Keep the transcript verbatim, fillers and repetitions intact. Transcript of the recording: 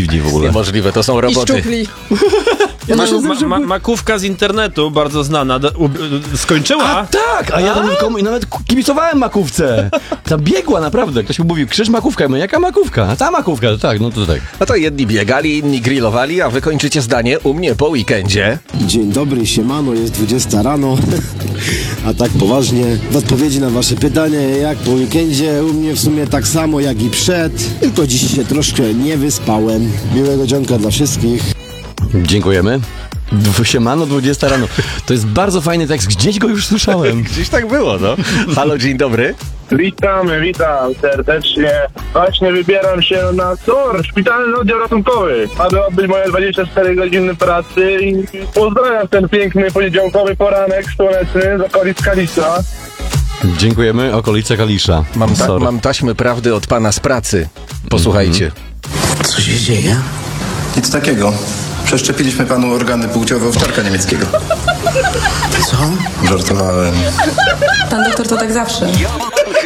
dziwni w ogóle. Niemożliwe, to są I roboty. szczupli. Ja Ma, też jestem ma, szczupły. ma, makówka z internetu, bardzo znana, do, u, skończyła. A tak, a ja tam komu, nawet kibicowałem makówce. Ta biegła naprawdę. Ktoś mi mówił, krzyż makówka. Ja mówię, jaka makówka? A ta makówka, tak, no to tak. No to jedni biegali, inni grillowali, a wy kończycie zdanie u mnie po weekendzie. Dzień dobry, siemano, jest dwudziesta rano. A tak poważnie, w odpowiedzi na wasze pytanie, jak po weekendzie, u mnie w sumie tak samo jak i przed, tylko dziś się troszkę nie wyspałem. Miłego dzionka dla wszystkich. Dziękujemy. Dwu- Siemano, dwudziesta rano. To jest bardzo fajny tekst. Gdzieś go już słyszałem. Gdzieś tak było, no. Halo, dzień dobry. Witamy, witam serdecznie. Właśnie wybieram się na S O R, szpitalny oddział ratunkowy, aby odbyć moje dwadzieścia cztery godziny pracy i pozdrawiam ten piękny poniedziałkowy poranek słoneczny z okolic Kalisza. Dziękujemy. Okolice Kalisza. Mam, ta, Sorry. mam taśmy prawdy od pana z pracy. Posłuchajcie. Co się dzieje? Nic takiego. Przeszczepiliśmy panu organy płciowe owczarka niemieckiego. Co? Żartowałem. Pan doktor to tak zawsze.